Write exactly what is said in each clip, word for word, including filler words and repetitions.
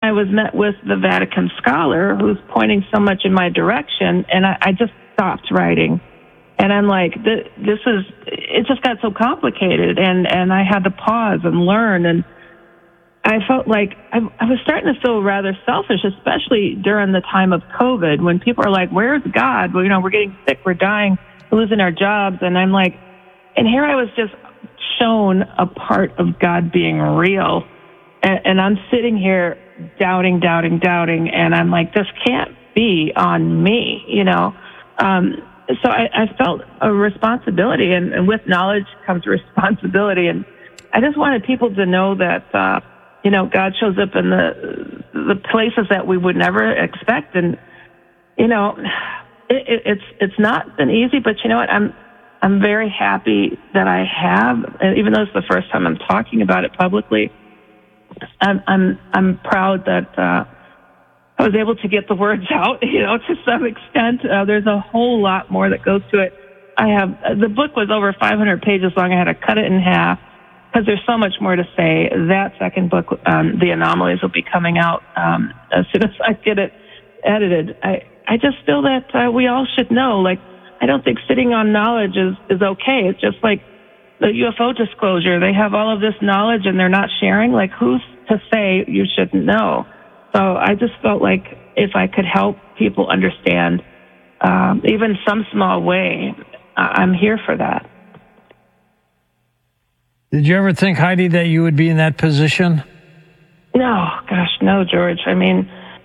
I was met with the Vatican scholar who's pointing so much in my direction, and I, I just stopped writing. And I'm like, this is, it just got so complicated, and, and I had to pause and learn, and I felt like I, I was starting to feel rather selfish, especially during the time of COVID, when people are like, where's God? Well, you know, we're getting sick, we're dying, we're losing our jobs, and I'm like, and here I was just shown a part of God being real, and, and I'm sitting here doubting, doubting, doubting, and I'm like, this can't be on me, you know? Um, so I, I felt a responsibility, and, and with knowledge comes responsibility, and I just wanted people to know that, uh, you know, God shows up in the the places that we would never expect, and you know, it, it, it's it's not been easy, but you know what, I'm I'm very happy that I have, and even though it's the first time I'm talking about it publicly, I'm I'm I'm proud that uh, I was able to get the words out, you know, to some extent. Uh, there's a whole lot more that goes to it. I have the book was over five hundred pages long. I had to cut it in half because there's so much more to say. That second book, um, The Anomalies, will be coming out um, as soon as I get it edited. I I just feel that uh, we all should know. Like, I don't think sitting on knowledge is, is okay. It's just like the U F O disclosure. They have all of this knowledge and they're not sharing. Like, who's to say you shouldn't know? So I just felt like if I could help people understand, um, even some small way, I'm here for that. Did you ever think, Heidi, that you would be in that position? No, gosh, no, George. I mean,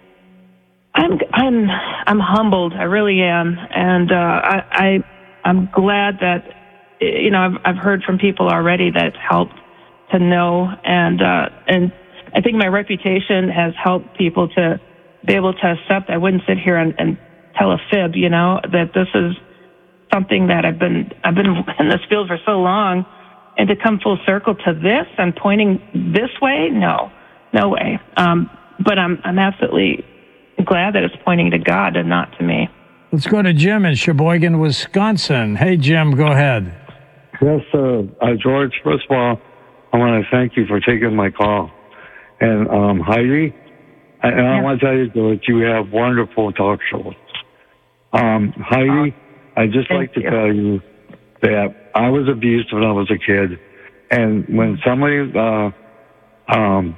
I'm I'm I'm humbled. I really am, and uh, I, I I'm glad that you know I've I've heard from people already that it's helped to know, and uh, and I think my reputation has helped people to be able to accept. I wouldn't sit here and, and tell a fib, you know, that this is something that I've been I've been in this field for so long. And to come full circle to this and pointing this way, no, no way. Um, but I'm I'm absolutely glad that it's pointing to God and not to me. Let's go to Jim in Sheboygan, Wisconsin. Hey, Jim, go ahead. Yes, uh, uh, George, first of all, I want to thank you for taking my call. And um, Heidi, I, and I yeah. want to tell you, George, you have wonderful talk shows. Um, Heidi, I'd just Thank like to you. tell you that I was abused when I was a kid, and when somebody uh, um,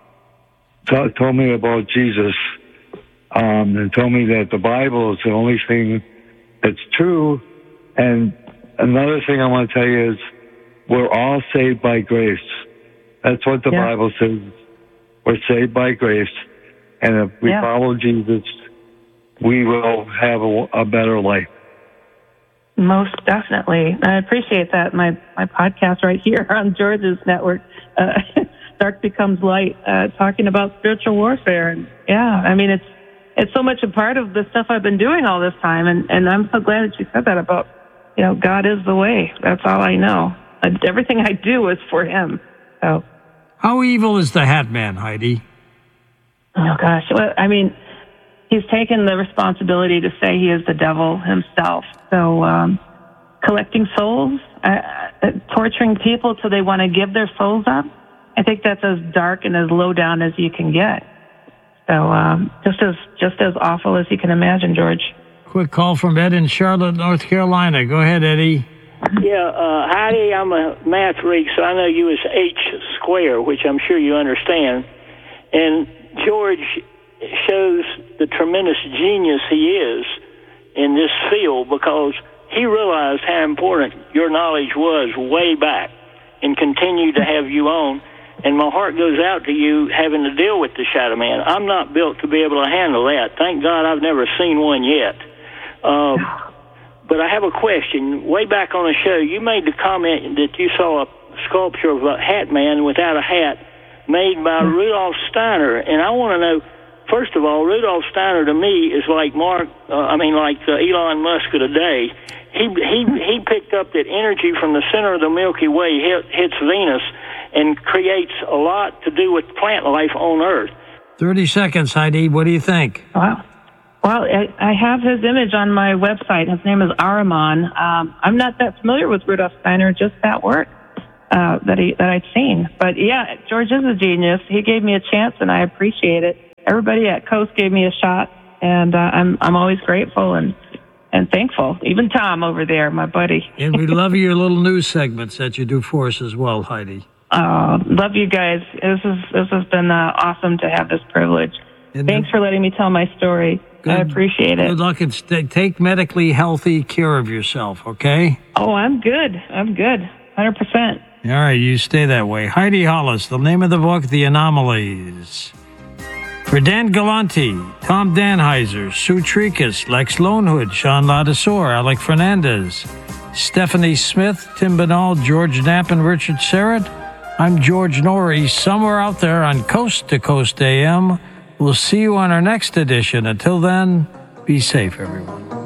t- told me about Jesus um, and told me that the Bible is the only thing that's true, and another thing I want to tell you is we're all saved by grace. That's what the yeah. Bible says. We're saved by grace, and if we yeah. follow Jesus, we will have a, a better life. Most definitely. I appreciate that. My my podcast right here on George's network, uh, Dark Becomes Light, uh, talking about spiritual warfare. And yeah, I mean, it's it's so much a part of the stuff I've been doing all this time. And, and I'm so glad that you said that about, you know, God is the way. That's all I know. And everything I do is for him. So. How evil is the Hat Man, Heidi? Oh, gosh. Well, I mean, he's taken the responsibility to say he is the devil himself. So um, collecting souls, uh, uh, torturing people till they want to give their souls up, I think that's as dark and as low down as you can get. So um, just as just as awful as you can imagine, George. Quick call from Ed in Charlotte, North Carolina. Go ahead, Eddie. Yeah, uh, Heidi, I'm a math freak, so I know you as H square, which I'm sure you understand. And George shows the tremendous genius he is in this field because he realized how important your knowledge was way back and continued to have you on. And my heart goes out to you having to deal with the Shadow Man. I'm not built to be able to handle that. Thank God I've never seen one yet. Uh, but I have a question. Way back on the show, you made the comment that you saw a sculpture of a hat man without a hat made by mm-hmm. Rudolf Steiner. And I want to know, first of all, Rudolf Steiner to me is like Mark, uh, I mean, like uh, Elon Musk of today. He he he picked up that energy from the center of the Milky Way, hit, hits Venus, and creates a lot to do with plant life on Earth. thirty seconds, Heidi. What do you think? Wow. Well, I, I have his image on my website. His name is Ahriman. Um, I'm not that familiar with Rudolf Steiner, just that work uh, that he that I've seen. But yeah, George is a genius. He gave me a chance, and I appreciate it. everybody at Coast gave me a shot, and uh, I'm I'm always grateful and and thankful. Even Tom over there, my buddy. And we love your little news segments that you do for us as well, Heidi. Uh, love you guys. This is this has been uh, awesome to have this privilege. And Thanks for letting me tell my story. Good, I appreciate it. Good luck and st- take medically healthy care of yourself, okay? Oh, I'm good. I'm good. one hundred percent. All right, you stay that way. Heidi Hollis, the name of the book, The Anomalies. For Dan Galante, Tom Danheiser, Sue Tricus, Lex Lonehood, Sean Ladesor, Alec Fernandez, Stephanie Smith, Tim Banal, George Knapp, and Richard Serrett, I'm George Norrie, somewhere out there on Coast to Coast A M. We'll see you on our next edition. Until then, be safe, everyone.